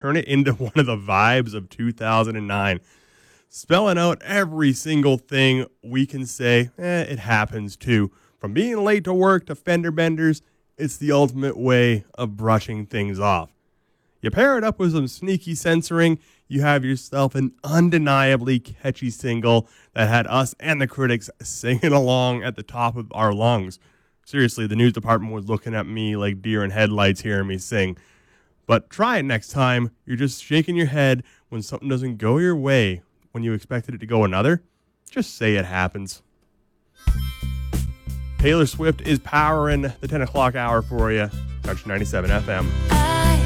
turn it into one of the vibes of 2009. Spelling out every single thing we can say, it happens too. From being late to work to fender benders, it's the ultimate way of brushing things off. You pair it up with some sneaky censoring, you have yourself an undeniably catchy single that had us and the critics singing along at the top of our lungs. Seriously, the news department was looking at me like deer in headlights hearing me sing. But try it next time. You're just shaking your head when something doesn't go your way when you expected it to go another. Just say it happens. Taylor Swift is powering the 10 o'clock hour for you. Country 97 FM.